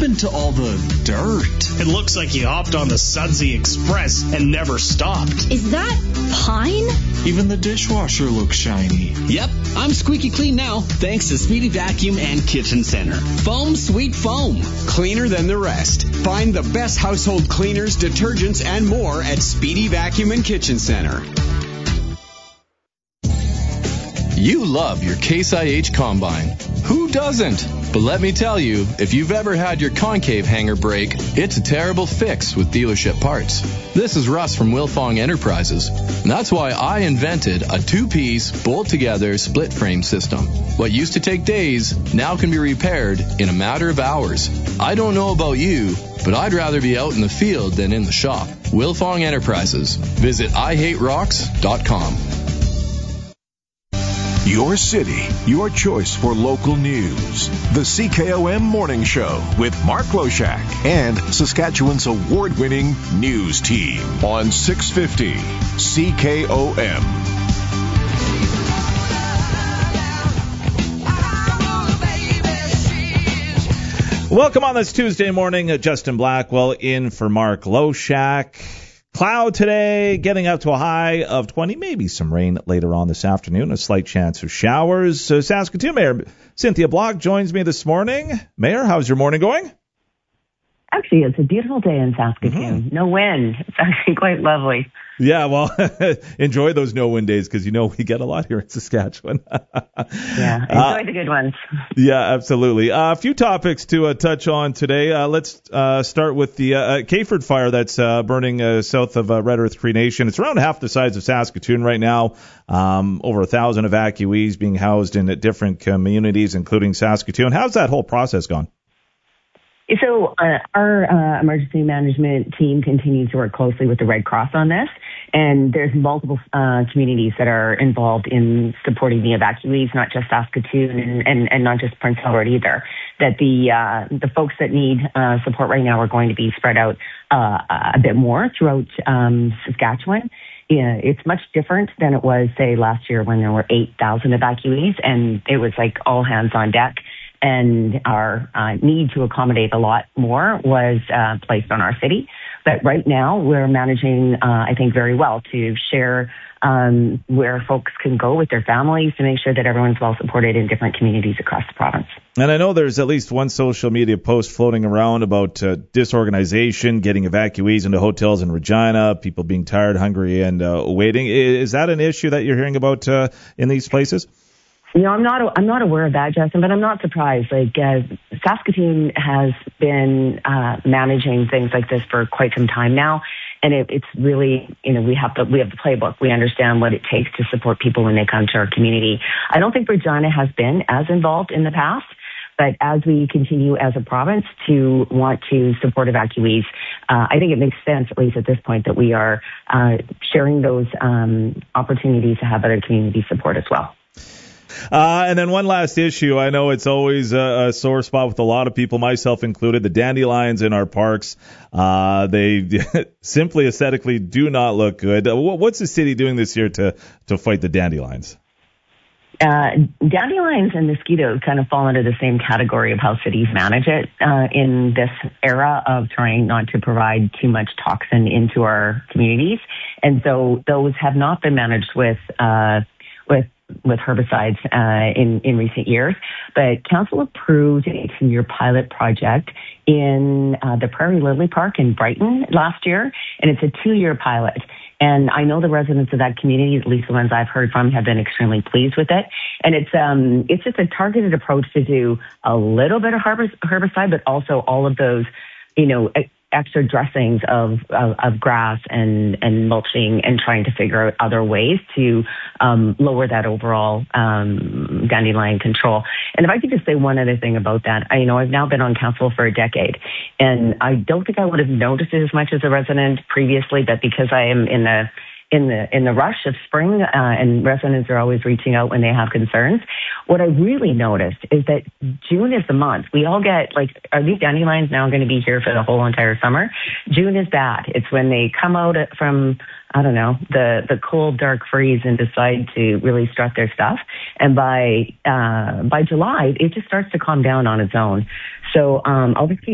happened to all the dirt? It looks like you hopped on the Sudsy Express and never stopped. Is that pine? Even the dishwasher looks shiny. Yep, I'm squeaky clean now, thanks to Speedy Vacuum and Kitchen Center. Foam Sweet Foam, cleaner than the rest. Find the best household cleaners, detergents, and more at Speedy Vacuum and Kitchen Center. You love your Case IH Combine. Who doesn't? But let me tell you, if you've ever had your concave hanger break, it's a terrible fix with dealership parts. This is Russ from Wilfong Enterprises. And that's why I invented a two-piece, bolt-together, split-frame system. What used to take days now can be repaired in a matter of hours. I don't know about you, but I'd rather be out in the field than in the shop. Wilfong Enterprises. Visit IHateRocks.com. Your city, your choice for local news. The CKOM Morning Show with Mark Loshak and Saskatchewan's award-winning news team on 650 CKOM. Welcome on this Tuesday morning. Justin Blackwell in for Mark Loshak. Cloud today, getting up to a high of 20, maybe some rain later on this afternoon, a slight chance of showers. Saskatoon Mayor Cynthia Block joins me this morning. Mayor, how's your morning going? Actually, it's a beautiful day in Saskatoon. No wind. It's actually quite lovely. Yeah, well, enjoy those no-wind days because, we get a lot here in Saskatchewan. Yeah, enjoy the good ones. Yeah, absolutely. A few topics to touch on today. Let's start with the Kayford fire that's burning south of Red Earth Cree Nation. It's around half the size of Saskatoon right now. Over 1,000 evacuees being housed in different communities, including Saskatoon. How's that whole process gone? So our emergency management team continues to work closely with the Red Cross on this, and there's multiple communities that are involved in supporting the evacuees, not just Saskatoon and not just Prince Albert either. That the folks that need support right now are going to be spread out a bit more throughout Saskatchewan. Yeah, it's much different than it was, say, last year when there were 8,000 evacuees, and it was like all hands on deck. And our need to accommodate a lot more was placed on our city. But right now, we're managing, I think, very well to share where folks can go with their families to make sure that everyone's well supported in different communities across the province. And I know there's at least one social media post floating around about disorganization, getting evacuees into hotels in Regina, people being tired, hungry, and waiting. Is that an issue that you're hearing about in these places? I'm not aware of that, Justin, but I'm not surprised. Saskatoon has been managing things like this for quite some time now, and it's really, we have the playbook. We understand what it takes to support people when they come to our community. I don't think Regina has been as involved in the past, but as we continue as a province to want to support evacuees, I think it makes sense, at least at this point, that we are sharing those opportunities to have other community support as well. And then one last issue. I know it's always a sore spot with a lot of people, myself included. The dandelions in our parks, they simply aesthetically do not look good. What's the city doing this year to fight the dandelions? Dandelions and mosquitoes kind of fall into the same category of how cities manage it in this era of trying not to provide too much toxin into our communities. And so those have not been managed with herbicides in recent years. But council approved a 2-year pilot project in the Prairie Lily Park in Brighton last year, and it's a 2-year pilot. And I know the residents of that community, at least the ones I've heard from, have been extremely pleased with it. And it's just a targeted approach to do a little bit of herbicide, but also all of those, extra dressings of grass and mulching, and trying to figure out other ways to lower that overall dandelion control. And if I could just say one other thing about that, I've now been on council for a decade, and I don't think I would have noticed it as much as a resident previously, but because I am in the rush of spring, and residents are always reaching out when they have concerns. What I really noticed is that June is the month. We all get are these dandelions now going to be here for the whole entire summer? June is bad. It's when they come out from, the cold, dark freeze and decide to really strut their stuff. And by July, it just starts to calm down on its own. So I'll just keep